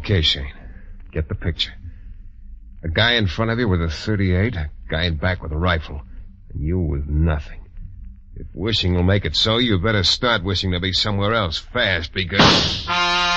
Okay, Shane. Get the picture. A guy in front of you with a .38, a guy in back with a rifle, and you with nothing. If wishing will make it so, you better start wishing to be somewhere else fast, because...